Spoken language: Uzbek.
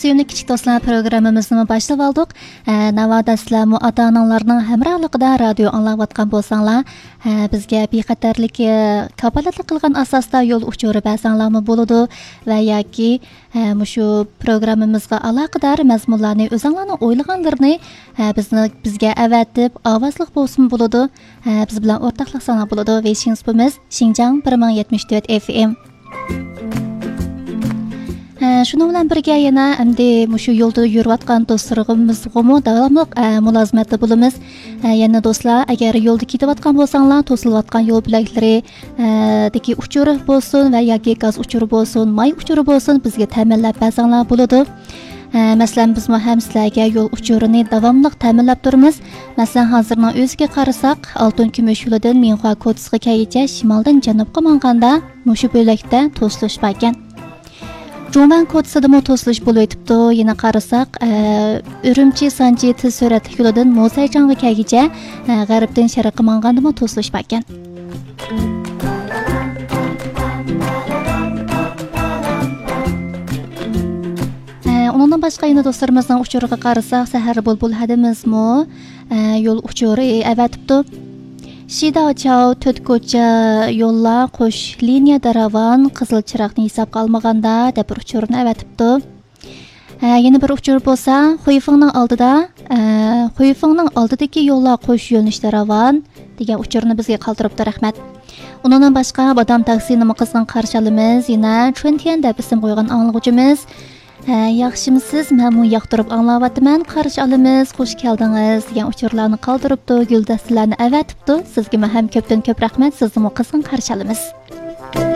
Suyumli kichik do'stlar programmamizni boshlab oldik. Navoda sizlarmi ota-onalarning hamrohligida radio anglayotgan bo'lsanglar, bizga bexatarlik kafolatli qilgan asosda yo'l uchuri bersanlarmi bo'ladi va yoki shu programmamizga aloqador mazmunlarni o'zinglarning o'ylaganlarini bizga avatib ovozliq bo'lsin bo'ladi. Biz bilan o'rtoqlashsanlar bo'ladi. Veshinsimiz Xinjiang 1074 FM. Şunun bilan birga yana endi shu yo'lda yurayotgan do'stlarimizga davomli mulozimatda bo'lamiz. Yana do'stlar, agar yo'lda ketayotgan bo'lsanglar, to'silayotgan yo'l bo'laklari deki uchuri bo'lsin va yoki gaz uchuri bo'lsin, may uchuri bo'lsin, bizga ta'minlab bersanglar bo'ladi. Masalan, biz ham sizlarga yo'l uchurini davomli ta'minlab turamiz. Masalan, hozirning o'ziga qarasak, Oltin kumush yo'lidan Minhua Kotsga kaygacha shimoldan janubga manganda mushu bo'lakda to'silish bo'lgan. Jungvan Kotsida to'silish bo'lib o'tibdi. Yana qarasak, Urumchi Sanji tez suratli yo'lidan Mosaychangga kaygacha g'arbdan sharqqa manganda to'silish bo'lgan. Ondan başqa yana do'stlarimizning uchuriga qarasak, sahar bulbul hadimizmi yo'l uchuri avatibdi. Shidachao Tötkocha yo'llar qo'sh liniyada ravon qizil chiroqni hisobga olmaganda deb uchurni avatibdi. Yana bir uchur bo'lsa, Xuyfengning oldidagi yo'llar qo'sh yo'nalishda ravon degan uchurni bizga qoldiribdi, rahmat. Undan boshqa Badam taksini qizning qarshi olamiz. Yana Chuntian deb ism qo'ygan anglag'uvchimiz yaxshimisiz, men yoqtirib anglayapman, qarshi olamiz, xush keldingiz degan uchurlarni qoldiribdi, guldastalarni avatibdi. Sizga ham ko'pdan ko'p rahmat, sizni qizg'in qarshi olamiz.